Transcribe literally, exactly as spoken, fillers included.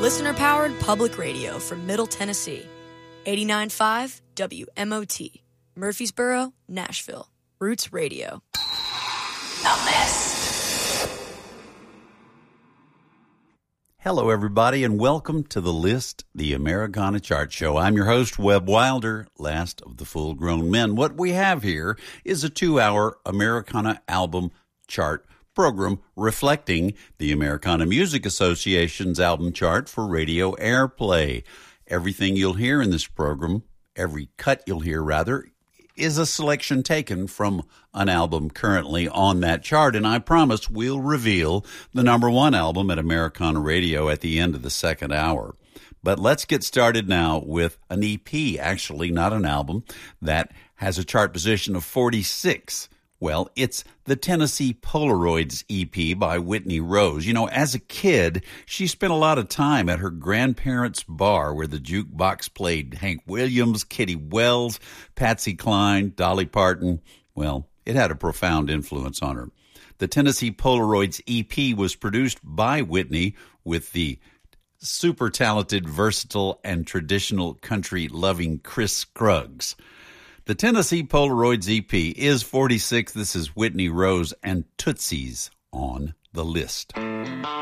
Listener-powered public radio from Middle Tennessee. eighty-nine point five W M O T. Murfreesboro, Nashville. Roots Radio. The List. Hello, everybody, and welcome to The List, the Americana Chart Show. I'm your host, Webb Wilder, last of the full-grown men. What we have here is a two-hour Americana album chart program reflecting the Americana Music Association's album chart for radio airplay. Everything you'll hear in this program, every cut you'll hear, rather, is a selection taken from an album currently on that chart, and I promise we'll reveal the number one album at Americana Radio at the end of the second hour. But let's get started now with an E P, actually not an album, that has a chart position of forty-six. Well, it's the Tennessee Polaroids E P by Whitney Rose. You know, as a kid, she spent a lot of time at her grandparents' bar where the jukebox played Hank Williams, Kitty Wells, Patsy Cline, Dolly Parton. Well, it had a profound influence on her. The Tennessee Polaroids E P was produced by Whitney with the super talented, versatile, and traditional country-loving Chris Scruggs. The Tennessee Polaroids E P is forty-six. This is Whitney Rose and Tootsie's on The List.